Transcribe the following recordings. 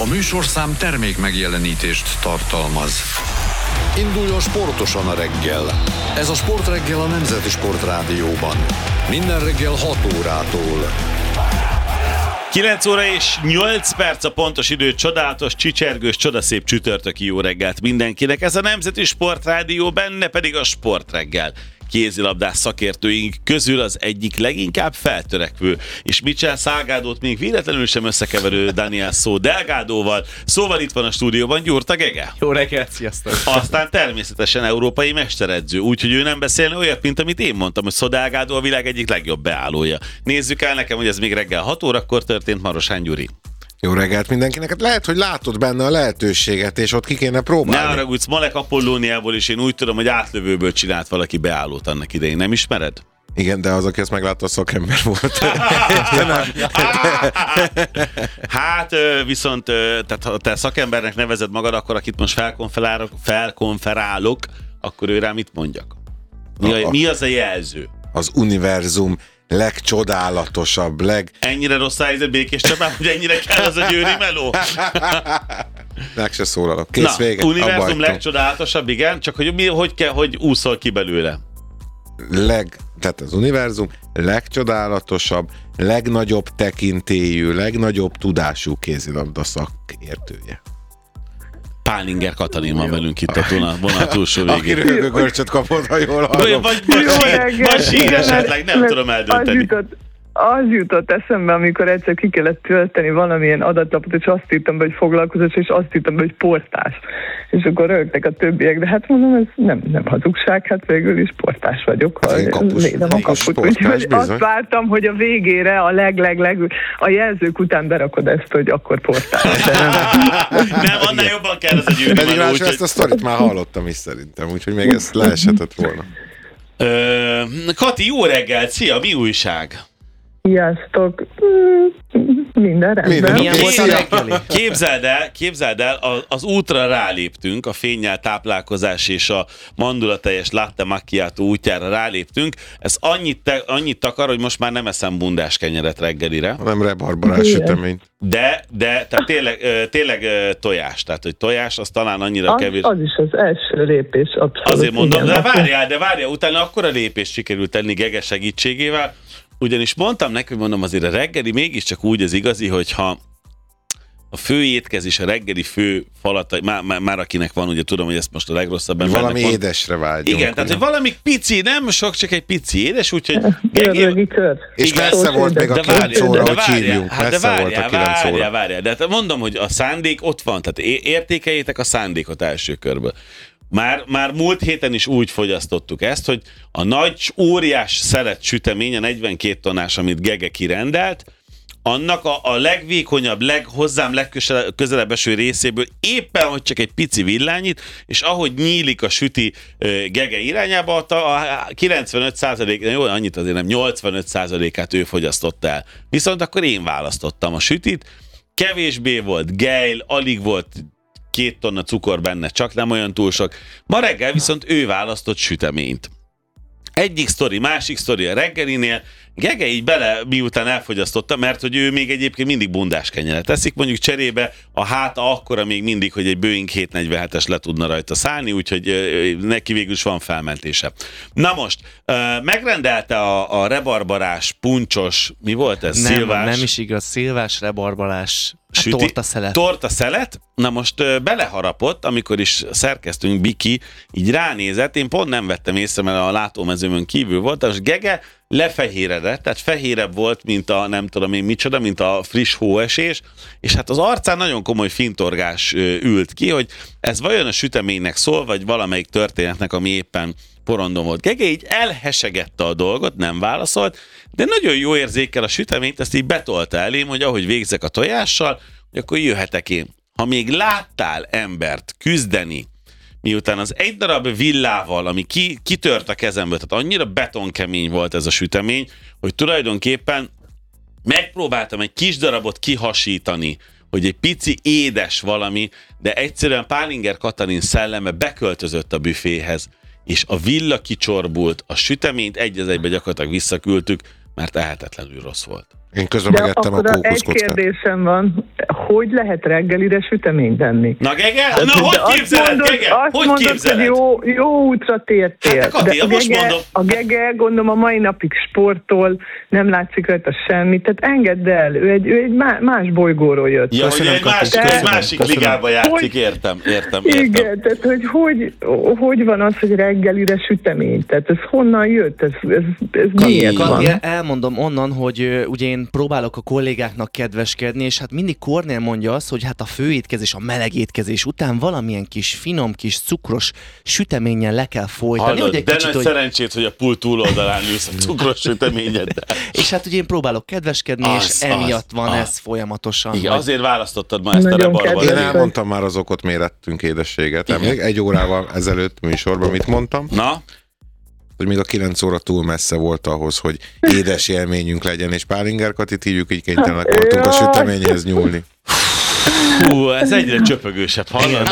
A műsorszám termék megjelenítést tartalmaz. Induljon sportosan a reggel. Ez a Sportreggel a Nemzeti Sportrádióban. Minden reggel 6 órától. 9 óra és 8 perc a pontos idő, csodálatos, csicsergős, csodaszép csütörtöki jó reggelt mindenkinek. Ez a Nemzeti Sportrádió, benne pedig a Sportreggel. Kézilabdás szakértőink közül az egyik leginkább feltörekvő, és Mitchell Salgádót még véletlenül sem összekeverő Daniel Szó Delgádóval. Szóval itt van a stúdióban Gyurta Gege. Jó reggelt, sziasztok! Aztán természetesen európai mesteredző, úgyhogy ő nem beszélne olyat, mint amit én mondtam, hogy Szó Delgádó a világ egyik legjobb beállója. Nézzük el nekem, hogy ez még reggel 6 órakor történt. Marosán Gyuri. Jó reggelt mindenkinek. Hát lehet, hogy látod benne a lehetőséget, és ott ki kéne próbálni. Ne haragudj, Malek Apollóniából is én úgy tudom, hogy átlövőből csinált valaki beállót annak idején. Nem ismered? Igen, de az, aki ezt meglátta, a szakember volt. Hát viszont, tehát ha te szakembernek nevezed magad, akkor akit most felkonferálok, akkor ő rá mit mondjak? Mi az a jelző? Az univerzum legcsodálatosabb, Ennyire rossz a helyzet Békés Csabában, hogy ennyire kell az a győri meló? Meg se szólalok. Kész, vége. Univerzum legcsodálatosabb, igen, csak hogy kell, hogy úszol ki belőle? Tehát az univerzum legcsodálatosabb, legnagyobb tekintélyű, legnagyobb tudású kézilabda szakértője. Pálinger Katalin van velünk itt a vonal túlsó végén. Aki rögögörcsöt kapott, ha jól hallom. Vagy sír esetleg, nem tudom eldönteni. Az jutott eszembe, amikor egyszer ki kellett tölteni valamilyen adatlapot, és azt írtam be, hogy foglalkozás, és azt írtam be, hogy portás. És akkor rögtek a többiek, de hát mondom, ez nem hazugság, hát végül is portás vagyok. Védem a kaput. Úgyhogy azt vártam, hogy a végére a jelzők után berakod ezt, hogy akkor portás. Nem, annál jobban kell ez a gyűrű. Pedig másra ezt a sztorit már hallottam is szerintem, úgyhogy még ezt leeshetett volna. Kati, jó reggelt! Szia, mi újság? Sziasztok! Minden rendben. Milyen volt a reggeli? Képzeld el, az útra ráléptünk, a fénnyel táplálkozás és a mandulateljes latte macchiato útjára ráléptünk. Ez annyit takar, hogy most már nem eszem bundás kenyeret reggelire. Nem rebarbarás süteményt. De tehát tényleg tojás. Tehát, hogy tojás, az talán annyira kevés. Az is az első lépés. Abszolút. Azért mondom, de várjál, utána akkora lépést sikerült tenni Gege segítségével. Ugyanis mondtam neki, hogy azért a reggeli mégiscsak úgy az igazi, hogyha a fő étkezés, a reggeli fő falata, már akinek van, ugye tudom, hogy ezt most a legrosszabb embernek valami édesre vágyunk. Igen, tehát hogy valami pici, nem sok, csak egy pici édes, úgyhogy... És messze volt még a 9 óra, hogy hívjunk. Messze volt a 9 óra. Várjál. De hát mondom, hogy a szándék ott van, tehát értékeljétek a szándékot első körből. Már múlt héten is úgy fogyasztottuk ezt, hogy a nagy, óriás szelet sütemény, a 42 tonnás, amit Gege kirendelt, annak a legvékonyabb, hozzám legközelebb eső részéből éppen, hogy csak egy pici villányit, és ahogy nyílik a süti Gege irányába, a 95%, jó, annyit azért nem, 85%-át ő fogyasztotta el. Viszont akkor én választottam a sütit, kevésbé volt gejl, alig volt 2 tonna cukor benne, csak nem olyan túl sok. Ma reggel viszont ő választott süteményt. Egyik sztori, másik sztori a reggelinél. Gege így miután elfogyasztotta, mert hogy ő még egyébként mindig bundás kenyeret eszik, mondjuk cserébe a háta akkora még mindig, hogy egy Boeing 747-es le tudna rajta szállni, úgyhogy neki végül is van felmentése. Na most, megrendelte a rebarbarás, puncsos, mi volt ez? Nem is igaz, szilvás, rebarbalás, tortaszelet. Na most beleharapott, amikor is szerkesztünk Biki, így ránézett, én pont nem vettem észre, mert a látómezőmön kívül volt, és Gege lefehéredett, tehát fehérebb volt, mint a nem tudom én micsoda, mint a friss hóesés, és hát az arcán nagyon komoly fintorgás ült ki, hogy ez vajon a süteménynek szól, vagy valamelyik történetnek, ami éppen porondon volt. Gege így elhesegette a dolgot, nem válaszolt, de nagyon jó érzékkel a süteményt, ezt így betolta elém, hogy ahogy végzek a tojással, hogy akkor jöhetek én. Ha még láttál embert küzdeni, miután az egy darab villával, ami kitört a kezemből, tehát annyira betonkemény volt ez a sütemény, hogy tulajdonképpen megpróbáltam egy kis darabot kihasítani, hogy egy pici édes valami, de egyszerűen Pálinger Katalin szelleme beköltözött a büféhez, és a villa kicsorbult, a süteményt egy az egybe gyakorlatilag visszaküldtük, mert ehetetlenül rossz volt. Én közben megettem a kókuszkockát. Egy kérdésem van, hogy lehet reggelire süteményt tenni? Na Gege, hogy képzeled, Gege? Hogy képzeled? Hogy jó útra tértél. Hát, Kati, a Gege, gondolom a mai napig sportol, nem látszik rajta semmit, tehát engedd el, ő egy más bolygóról jött. Ja, hogy egy másik ligába játszik, értem. Igen, tehát hogy van az, hogy reggelire sütemény? Tehát ez honnan jött? Ez miért van? Elmondom onnan, hogy ugye én próbálok a kollégáknak kedveskedni, és hát mindig Kornél mondja azt, hogy hát a főétkezés, a meleg étkezés után valamilyen kis finom, kis cukros süteménnyel le kell folytani. Hallod, de nagy szerencsét, hogy a pult túloldalán ülsz a cukros süteményeddel. És hát ugye én próbálok kedveskedni, és emiatt van ez folyamatosan. Igen, azért választottad ma ezt a rebarbarat. Én elmondtam már az okot, miért ettünk édességet. Emlék, 1 órával ezelőtt műsorban mit mondtam? Na? Hogy még a 9 óra túl messze volt ahhoz, hogy édes élményünk legyen, és Pálinger Katit hívjuk, így kénytelenek voltunk a süteményhez nyúlni. Ez egyre csöpögősebb, hallod?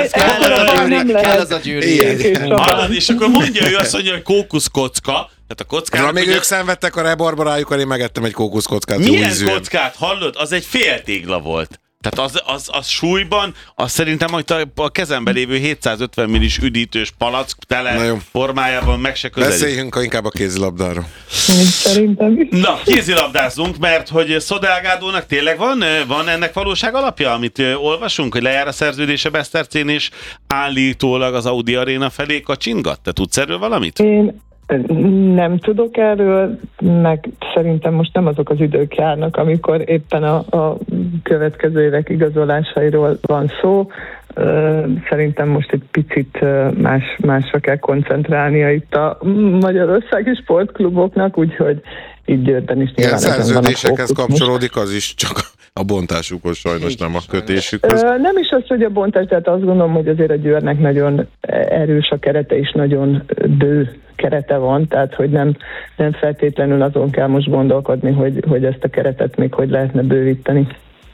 Kell az a gyűrű. Hallod, és akkor mondja ő azt mondja, hogy kókuszkocka, tehát a kockát... Még ők szenvedtek a rebarbarájukkal, én megettem egy kókuszkockát. Milyen kockát, hallod? Az egy fél tégla volt. Tehát az súlyban, az szerintem a kezemben lévő 750 millis üdítős palack tele formájában meg se közelít. Beszéljünk inkább a kézilabdáról. Szerintem. Na, kézilabdázunk, mert hogy Szodelgádónak tényleg van ennek valóság alapja, amit olvasunk, hogy lejár a szerződése Besztercén, és állítólag az Audi Arena felé kacsingat? Te tudsz erről valamit? Én nem tudok erről, meg szerintem most nem azok az idők járnak, amikor éppen a következő évek igazolásairól van szó. Szerintem most egy picit másra kell koncentrálnia itt a magyarországi sportkluboknak, úgyhogy így Győrben is nyilván ezen van a szerződésekhez kapcsolódik, az is csak a bontásukhoz sajnos, nem a kötésükhöz. Nem is az, hogy a bontás, tehát azt gondolom, hogy azért a Győrnek nagyon erős a kerete, és nagyon bő kerete van, tehát hogy nem feltétlenül azon kell most gondolkodni, hogy ezt a keretet még hogy lehetne bővíteni.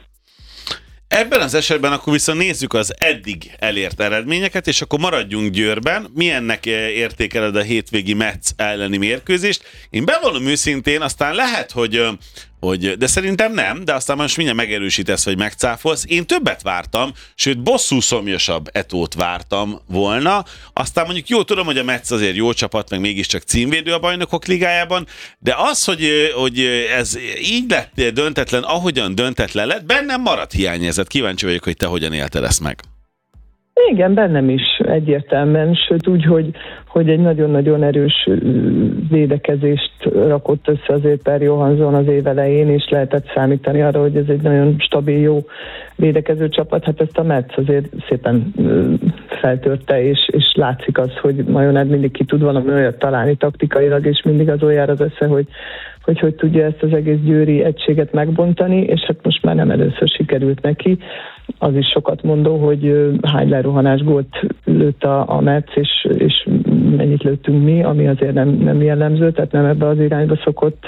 Ebben az esetben akkor viszont nézzük az eddig elért eredményeket, és akkor maradjunk Győrben. Milyennek értékeled a hétvégi Metz elleni mérkőzést? Én bevallom őszintén, aztán lehet, hogy de szerintem nem, de aztán most mindjárt megerősítesz, hogy megcáfolsz. Én többet vártam, sőt bosszúszomjasabb Etót vártam volna. Aztán mondjuk jó, tudom, hogy a Metz azért jó csapat, meg mégiscsak címvédő a Bajnokok Ligájában, de az, hogy ez így lett döntetlen, ahogyan döntetlen lett, bennem maradt hiányérzet. Kíváncsi vagyok, hogy te hogyan élted ezt meg. Igen, bennem is egyértelműen, sőt úgy, hogy egy nagyon-nagyon erős védekezést rakott össze azért Per Johansson az év elején, és lehetett számítani arra, hogy ez egy nagyon stabil, jó védekező csapat. Hát ezt a Metz azért szépen feltörte, és látszik az, hogy Majoned mindig ki tud valami olyat találni taktikailag, és mindig az olyan az össze, hogy tudja ezt az egész győri egységet megbontani, és hát most már nem először sikerült neki. Az is sokat mondó, hogy hány lerohanás gólt lőtt a Metz, és mennyit lőttünk mi, ami azért nem jellemző, tehát nem ebbe az irányba szokott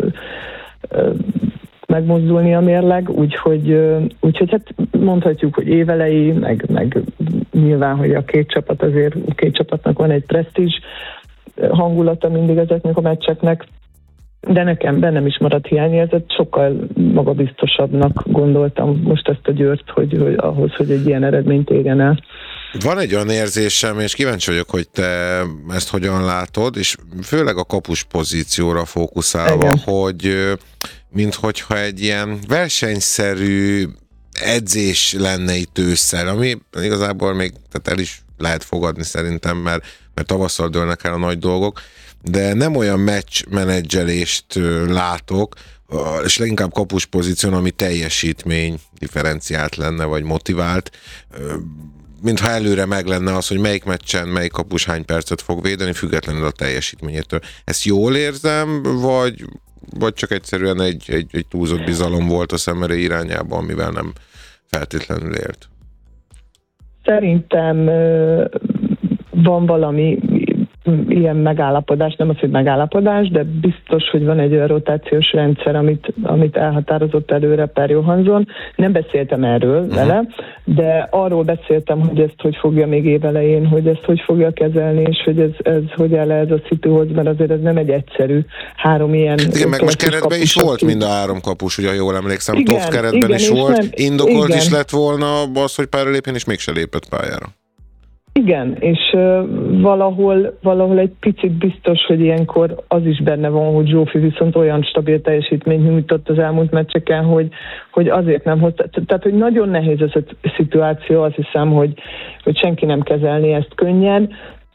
megmozdulni a mérleg, úgyhogy hát mondhatjuk, hogy évelei, meg nyilván, hogy a két csapatnak van egy presztízs hangulata mindig ezeknek a meccseknek, de nekem bennem is maradt hiányérzet, sokkal magabiztosabbnak gondoltam most ezt a Győrt, hogy ahhoz, hogy egy ilyen eredményt érjen el. Van egy olyan érzésem, és kíváncsi vagyok, hogy te ezt hogyan látod, és főleg a kapus pozícióra fókuszálva, igen, hogy minthogyha egy ilyen versenyszerű edzés lenne itt ősszel, ami igazából még tehát el is lehet fogadni szerintem, mert tavasszal dőlnek el a nagy dolgok, de nem olyan meccsmenedzselést látok, és leginkább kapus pozíción, ami teljesítmény differenciált lenne, vagy motivált, mintha előre meg lenne az, hogy melyik meccsen, melyik kapus hány percet fog védeni, függetlenül a teljesítményétől. Ezt jól érzem, vagy csak egyszerűen egy túlzott bizalom volt a Szemere irányában, amivel nem feltétlenül élt? Szerintem van valami ilyen megállapodás, nem az, hogy megállapodás, de biztos, hogy van egy olyan rotációs rendszer, amit elhatározott előre Per Johansson. Nem beszéltem erről vele, de arról beszéltem, hogy ezt hogy fogja még évelején, hogy ezt hogy fogja kezelni, és hogy ez hogy áll ez a szituhoz, mert azért ez nem egy egyszerű 3 ilyen... Igen, meg most keretben is volt mind a 3 kapus, ugye jól emlékszem, Toft keretben is volt, nem, indokolt is lett volna az, hogy pályára lépjen, és mégse lépett pályára. Igen, és valahol egy picit biztos, hogy ilyenkor az is benne van, hogy Zsófi viszont olyan stabil teljesítményt nyújtott az elmúlt meccseken, hogy azért nem hozta. Tehát, hogy nagyon nehéz ez a szituáció, azt hiszem, hogy senki nem kezelni ezt könnyen.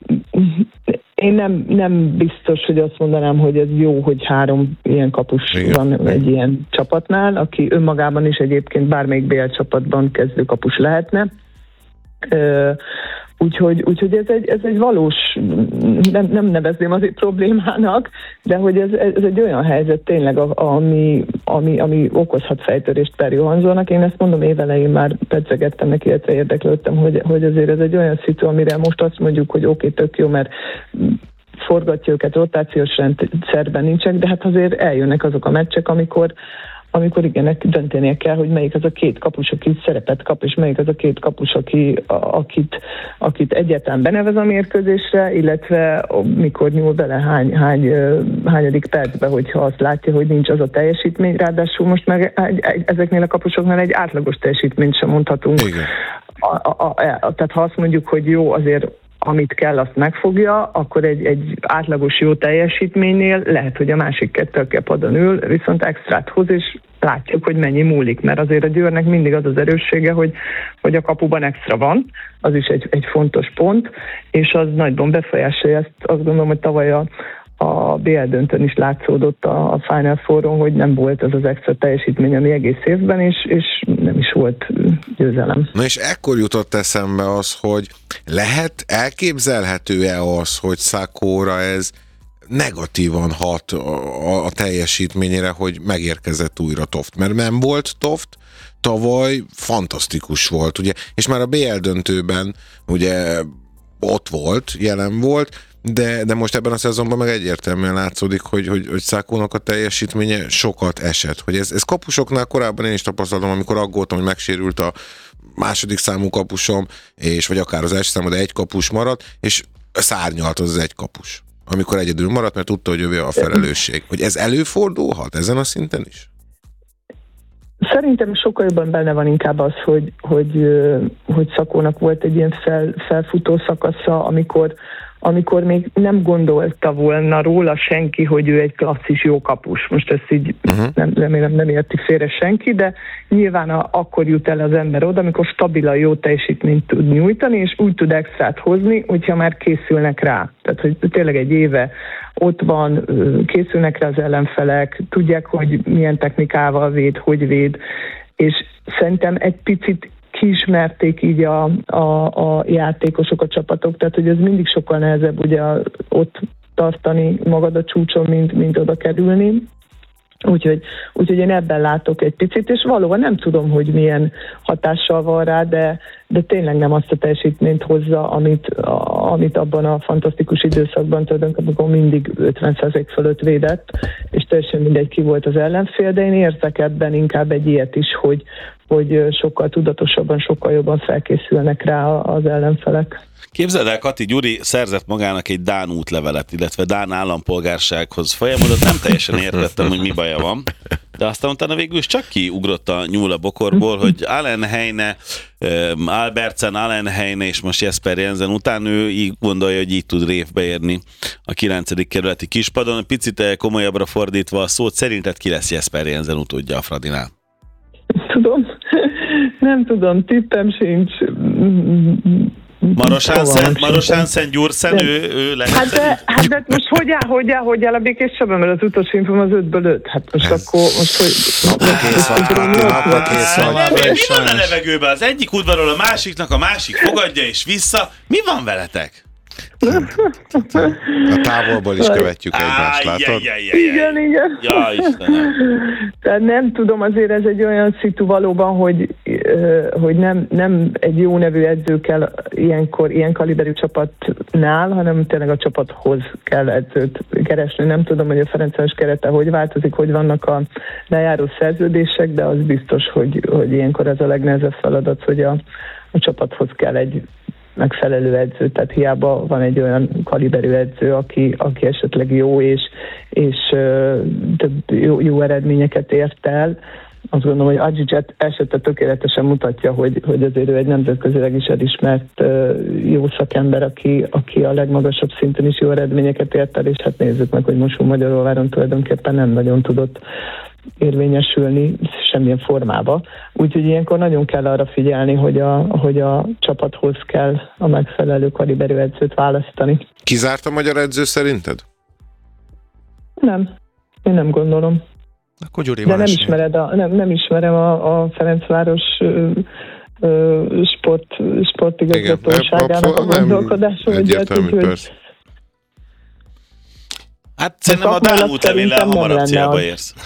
Én nem biztos, hogy azt mondanám, hogy ez jó, hogy 3 ilyen kapus van egy ilyen csapatnál, aki önmagában is egyébként bármelyik BL csapatban kezdőkapus lehetne. Úgyhogy ez egy valós, nem nevezném azért problémának, de hogy ez egy olyan helyzet tényleg, ami okozhat fejtörést Per Johanssonnak. Én ezt mondom, évelején már pedzegettem neki, illetve érdeklődtem, hogy azért ez egy olyan szitu, amire most azt mondjuk, hogy oké, tök jó, mert forgatja őket, rotációs rendszerben nincsek, de hát azért eljönnek azok a meccsek, amikor igen, döntenie kell, hogy melyik az a 2 kapus, aki szerepet kap, és melyik az a 2 kapus, akit egyáltalán benevez a mérkőzésre, illetve mikor nyúl bele hányadik percbe, hogyha azt látja, hogy nincs az a teljesítmény. Ráadásul most meg ezeknél a kapusoknál egy átlagos teljesítményt sem mondhatunk. Tehát ha azt mondjuk, hogy jó, azért amit kell, azt megfogja, akkor egy átlagos jó teljesítménynél lehet, hogy a másik 2 a padon ül, viszont extrát hoz, és látjuk, hogy mennyi múlik, mert azért a Győrnek mindig az az erőssége, hogy a kapuban extra van, az is egy fontos pont, és az nagyban befolyásolja ezt. Azt gondolom, hogy tavaly a BL döntőn is látszódott a Final Fouron, hogy nem volt az az extra teljesítmény, ami egész évben, és nem is volt győzelem. Na és ekkor jutott eszembe az, hogy elképzelhető-e az, hogy Sakóra ez negatívan hat a teljesítményére, hogy megérkezett újra Toft, mert nem volt Toft, tavaly fantasztikus volt, ugye, és már a BL döntőben ugye ott volt, jelen volt, de most ebben a szezonban meg egyértelműen látszódik, hogy Sakónak a teljesítménye sokat esett. Hogy ez kapusoknál korábban én is tapasztaltam, amikor aggódtam, hogy megsérült a második számú kapusom, vagy akár az első számú, de egy kapus maradt, és szárnyalt az egy kapus, amikor egyedül maradt, mert tudta, hogy jövő a felelősség. Hogy ez előfordulhat ezen a szinten is? Szerintem sokkal jobban benne van inkább az, hogy Sakónak volt egy ilyen felfutó szakasza, amikor még nem gondolta volna róla senki, hogy ő egy klasszis jó kapus. Most ezt így nem érti félre senki, de nyilván akkor jut el az ember oda, amikor stabilan jó teljesítményt tud nyújtani, és úgy tud extrát hozni, hogyha már készülnek rá. Tehát, hogy tényleg egy éve ott van, készülnek rá az ellenfelek, tudják, hogy milyen technikával véd, hogy véd, és szerintem egy picit kiismerték így a játékosok, a csapatok, tehát hogy ez mindig sokkal nehezebb ugye ott tartani magad a csúcson, mint oda kerülni. Úgyhogy én ebben látok egy picit, és valóban nem tudom, hogy milyen hatással van rá, de tényleg nem azt a teljesítményt hozza, amit abban a fantasztikus időszakban amikor mindig 50% fölött védett, és teljesen mindegy ki volt az ellenfél, de én érzek ebben inkább egy ilyet is, hogy sokkal tudatosabban, sokkal jobban felkészülnek rá az ellenfelek. Képzeld el, Kati, Gyuri szerzett magának egy dán útlevelet, illetve dán állampolgársághoz folyamodott. Nem teljesen értettem, hogy mi baja van, de aztán utána végül is csak kiugrott a nyúl a bokorból, hogy Allenheine, Albertsen, Allenheine és most Jesper Jensen után ő így gondolja, hogy így tud révbe érni a 9. kerületi kispadon. Picit komolyabbra fordítva a szót, szerinted ki lesz Jesper Jensen utódja a Fradinál? Nem tudom, tippem sincs. Maros Hansen, Gyursen, ő lehet. Hát de most hogy áll a Békés Csaba, mert az utolsó infom az 5-ből 5. Hát most akkor, Mi van a levegőben? Az egyik udvarról a másiknak, a másik fogadja és vissza. Mi van veletek? A távolból is követjük egymást, látod? Igen. Ja, Istenem. Tehát nem tudom, azért ez egy olyan szitu valóban, hogy nem egy jó nevű edző kell ilyenkor, ilyen kaliberű csapatnál, hanem tényleg a csapathoz kell edzőt keresni. Nem tudom, hogy a Ferencváros kerete hogy változik, hogy vannak a lejáró szerződések, de az biztos, hogy ilyenkor ez a legnehezebb feladat, hogy a csapathoz kell egy megfelelő edző, tehát hiába van egy olyan kaliberű edző, aki esetleg jó és jó eredményeket ért el. Azt gondolom, hogy Adzsidzset esete tökéletesen mutatja, hogy azért ő egy nemzetközileg is elismert jó szakember, aki a legmagasabb szinten is jó eredményeket ért el, és hát nézzük meg, hogy Mosonmagyaróváron tulajdonképpen nem nagyon tudott érvényesülni semmilyen formába. Úgyhogy ilyenkor nagyon kell arra figyelni, hogy a csapathoz kell a megfelelő kaliberű edzőt választani. Kizárt a magyar edző szerinted? Nem. Én nem gondolom. Akkor Gyuri de nem ismerem a Ferencváros sportigazgatóságának a gondolkodásmódját. Hát szerintem a Dálmút levéllel hamarabb célba érsz.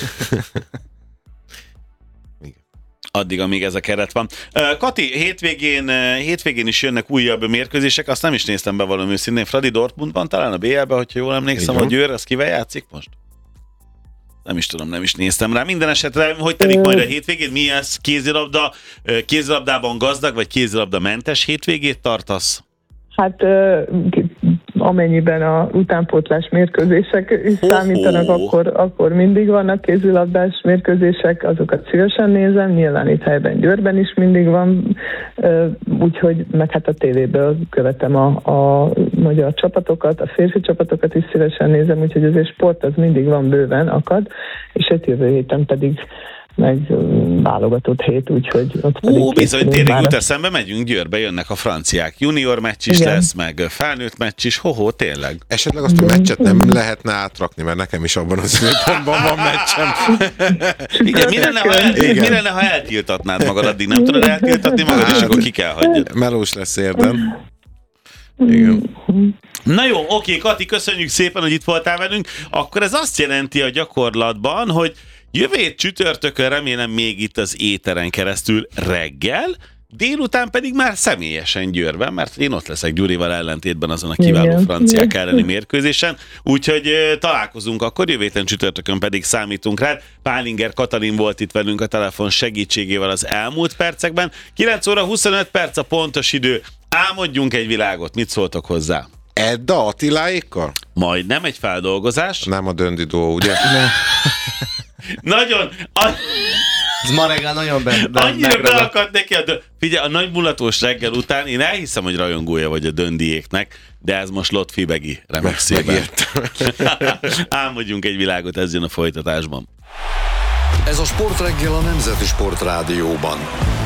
Addig, amíg ez a keret van. Kati, hétvégén is jönnek újabb mérkőzések, azt nem is néztem be valami őszintén. Fradi Dortmundban talán a BL-ben, hogyha jól emlékszem, a Győr, az kivel játszik most? Nem is tudom, nem is néztem rá. Minden esetre, hogy telik majd a hétvégén? Mi ez? Kézilabdában gazdag, vagy kézilabdamentes hétvégét tartasz? Hát amennyiben a utánpótlás mérkőzések is számítanak, akkor mindig vannak kézilabdás mérkőzések, azokat szívesen nézem, nyilván itt helyben Győrben is mindig van, úgyhogy meg hát a tévéből követem a magyar csapatokat, a férfi csapatokat is szívesen nézem, úgyhogy azért sport az mindig van, bőven akad, és egy jövő héten pedig meg válogatott hét, úgyhogy ott pedig... bizony, tényleg jut eszembe, megyünk Győrbe, jönnek a franciák. Junior meccs is lesz, meg felnőtt meccs is, tényleg. Esetleg azt a meccset nem lehetne átrakni, mert nekem is abban az időpontban van meccsem. Igen, mi lenne, ha eltiltatnád magad, addig nem tudod eltiltatni magad, és akkor ki kell hagyjad. Melós lesz érdem. Igen. Na jó, oké, Kati, köszönjük szépen, hogy itt voltál velünk. Akkor ez azt jelenti a gyakorlatban, hogy jövő hét csütörtökön remélem még itt az éteren keresztül reggel, délután pedig már személyesen Győrben, mert én ott leszek Gyurival ellentétben azon a kiváló franciák elleni mérkőzésen, úgyhogy találkozunk akkor, jövő héten csütörtökön pedig számítunk rá. Pálinger Katalin volt itt velünk a telefon segítségével az elmúlt percekben. 9 óra 25 perc a pontos idő. Álmodjunk egy világot, mit szóltok hozzá? Edda Attiláékkal? Majdnem egy feldolgozás. Nem a döndidó, ugye? Nagyon... Ez ma reggel nagyon annyira beakadt neki figyelj, a nagy mulatós reggel után én elhiszem, hogy rajongója vagy a döndiéknek, de ez most Lott Fibegi remixében. Álmodjunk egy világot, ez jön a folytatásban. Ez a Sportreggel a Nemzeti Sport Rádióban.